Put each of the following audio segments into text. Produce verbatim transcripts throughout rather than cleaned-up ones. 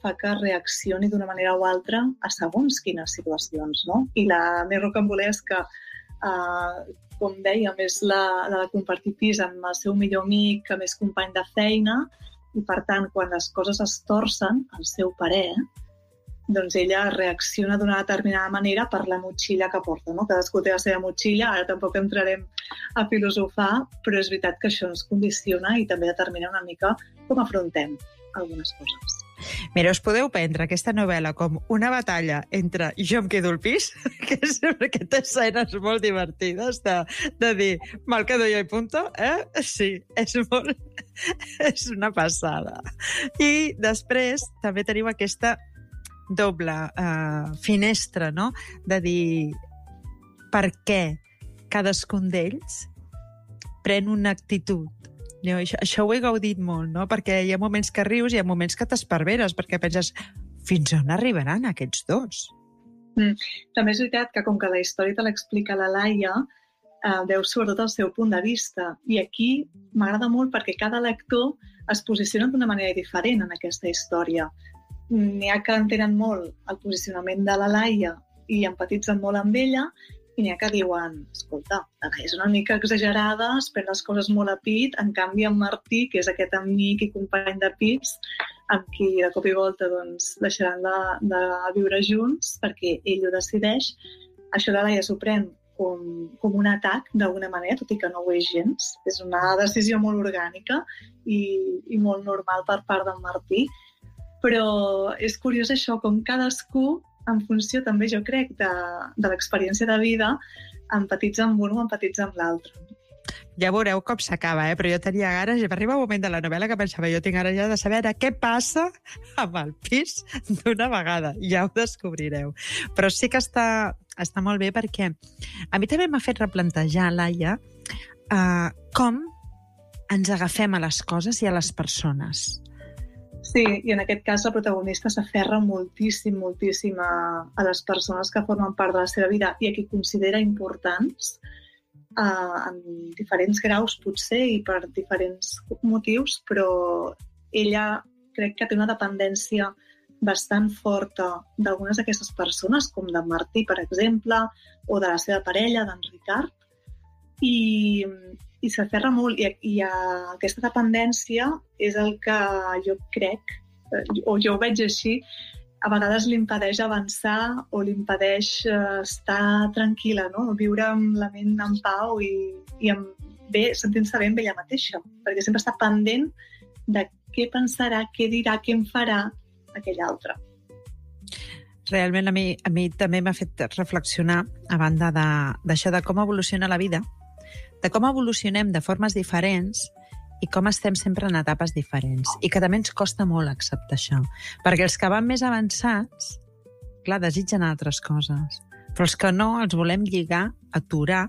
fa que reaccioni d'una manera o altra a segons quines situacions, no? I la més rocambolesca, eh, com dèiem, és la, la de compartir pis amb el seu millor amic, que més company de feina, i per tant, quan les coses es torcen, al seu parer, doncs ella reacciona d'una determinada manera per la motxilla que porta, no? Cadascú té la seva motxilla, ara tampoc entrarem a filosofar, però és veritat que això ens condiciona i també determina una mica com afrontem algunes coses. Mira, us podeu prendre aquesta novel·la com una batalla entre jo em quedo al pis, que és aquestes escenes molt divertides de, de dir, mal quedo jo i punto, eh? Sí, és molt... és una passada. I després també tenim aquesta doble uh, finestra, no?, de dir per què cadascun d'ells pren una actitud. No, això, això ho he gaudit molt, no?, perquè hi ha moments que rius i hi ha moments que t'esparveres, perquè penses, fins on arribaran aquests dos? Mm. També és veritat que com que la història te l'explica la Laia, eh, veus sobretot el seu punt de vista. I aquí m'agrada molt perquè cada lector es posiciona d'una manera diferent en aquesta història. N'hi ha que entenen molt el posicionament de la Laia i empatitzen molt amb ella, i n'hi ha que diuen, escolta, la Laia és una mica exagerada, es pren les coses molt a pit, en canvi en Martí, que és aquest amic i company de pis, amb qui de cop i volta doncs, deixaran de, de viure junts perquè ell ho decideix, això la Laia s'ho pren com, com un atac d'alguna manera, tot i que no ho és gens. És una decisió molt orgànica i, i molt normal per part del Martí, però és curiós això, com cadascú, en funció també, jo crec, de, de l'experiència de vida, empatitza amb un o empatitza amb l'altre. Ja veureu com s'acaba, eh? Però jo tenia ganes, ja va arribar un moment de la novel·la que pensava, jo tinc ganes ja de saber què passa amb el pis d'una vegada. Ja ho descobrireu. Però sí que està, està molt bé perquè a mi també m'ha fet replantejar, Laia, uh, com ens agafem a les coses i a les persones. Sí, i en aquest cas la protagonista s'aferra moltíssim, moltíssim a, a les persones que formen part de la seva vida i a qui considera importants, eh, en diferents graus potser i per diferents motius, però ella crec que té una dependència bastant forta d'algunes d'aquestes persones, com d'en Martí, per exemple, o de la seva parella, d'en Ricard, i... i s'aferra molt, i, i aquesta dependència és el que jo crec, o jo ho veig així, a vegades li impedeix avançar o li impedeix estar tranquil·la, no? Viure amb la ment en pau i, i amb, bé, sentint-se bé amb ella mateixa, perquè sempre està pendent de què pensarà, què dirà, què em farà aquell altre. Realment a mi, a mi també m'ha fet reflexionar, a banda d'això de, de com evoluciona la vida, de com evolucionem de formes diferents i com estem sempre en etapes diferents. I que també ens costa molt acceptar això. Perquè els que van més avançats, clar, desitgen altres coses. Però els que no, els volem lligar, aturar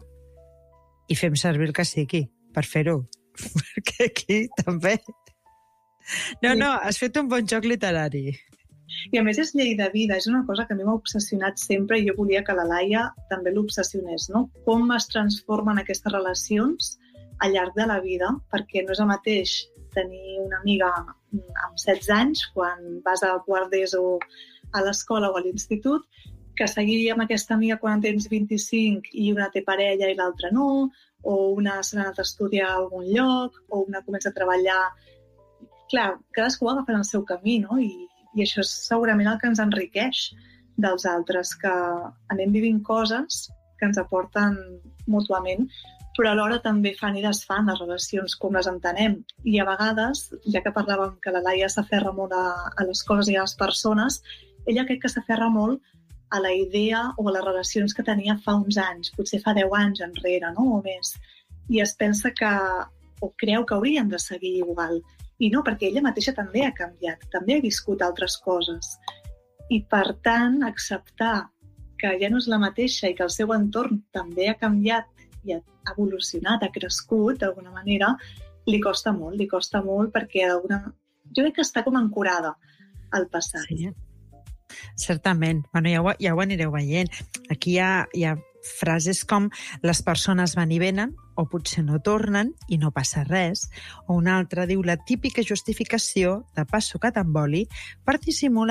i fem servir el que sigui per fer-ho. Perquè aquí també... No, no, has fet un bon joc literari. I a més és llei de vida, és una cosa que a mi m'ha obsessionat sempre i jo volia que la Laia també l'obsessionés, no? Com es transformen aquestes relacions al llarg de la vida, perquè no és el mateix tenir una amiga amb setze anys quan vas a quart d'ESO a l'escola o a l'institut, que seguir amb aquesta amiga quan tens vint-i-cinc i una té parella i l'altra no, o una s'ha anat a estudiar a algun lloc, o una comença a treballar... Clar, cadascú va agafant el seu camí, no? I I això és segurament el que ens enriqueix dels altres, que anem vivint coses que ens aporten mútuament, però alhora també fan i desfan les relacions com les entenem. I a vegades, ja que parlàvem que la Laia s'aferra molt a, a les coses i a les persones, ella crec que s'aferra molt a la idea o a les relacions que tenia fa uns anys, potser fa deu anys enrere, no? O més. I es pensa que, o creu que haurien de seguir igual. I no, perquè ella mateixa també ha canviat, també ha viscut altres coses. I, per tant, acceptar que ja no és la mateixa i que el seu entorn també ha canviat i ha evolucionat, ha crescut d'alguna manera, li costa molt, li costa molt perquè d'alguna... jo crec que està com ancorada al passat. Sí, certament. Bueno, ja ho, ja ho anireu veient. Aquí hi ha, hi ha frases com les persones van i venen, o potser no tornen i no passa res, o una altra diu la típica justificació de passo que t'emboli per dissimular